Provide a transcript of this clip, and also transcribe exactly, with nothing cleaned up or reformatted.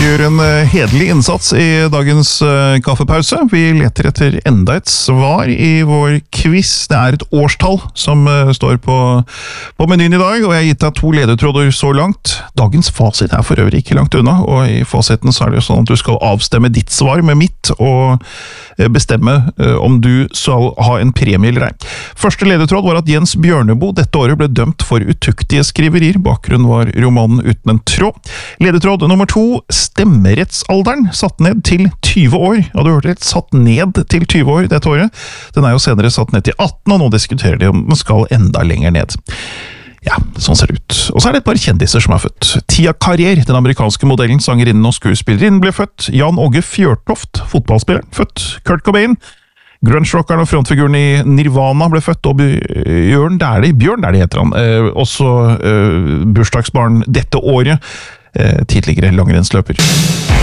gjør en hederlig innsats i dagens kaffepause. Vi leter etter enda et svar i vår quiz. Det er et årstall som står på, på menyen i dag, og jeg har gitt deg to ledetråder så langt. Dagens fasit er for øvrig ikke langt unna, og i fasiten så er det jo sånn at du skal avstemme ditt svar med mitt, og bestemme om du skal ha en premie eller ei. Første ledetråd var at Jens Bjørneboe dette året ble dømt for utuktige skriverier. Bakgrunnen var romanen Uten en tråd. Ledetråd nummer to, stemmerettsalderen satt ned til tyve år. Ja, du hørte rett, satt ned til tyve år dette året. Den er jo senere satt ned til atten, og nå diskuterer de om den skal enda lenger ned. Ja, sånn ser det ut. Og så er det et par kjendiser som er født. Tia Carrier, den amerikanske modellen, sangerinnen og skuespillerinnen, ble født. Jan Åge Fjørtoft, fotballspilleren, født. Kurt Cobain, grunge-rockeren og frontfiguren i Nirvana, ble født. Og Bjørn Dæhlie, Bjørn Dæhlie heter han, eh, også eh, bursdagsbarn dette året. Tidligere langrennsløper.